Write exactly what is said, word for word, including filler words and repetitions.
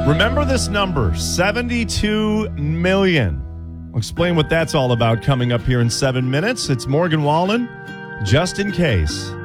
Remember this number, seventy-two million. I'll explain what that's all about coming up here in seven minutes. It's Morgan Wallen, just in case.